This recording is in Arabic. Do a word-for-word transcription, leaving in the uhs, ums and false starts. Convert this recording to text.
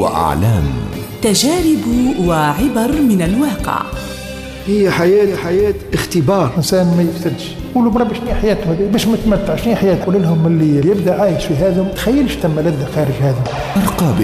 وأعلام، تجارب وعبر من الواقع. هي حياة حياة اختبار. إنسان ما يفتدش قولوا برا شنو حياته هذه باش متمتع، شنو حياته؟ قول لهم اللي يبدا عايش في هذا ما تخيلش تم لذة خارج هذا. أرقام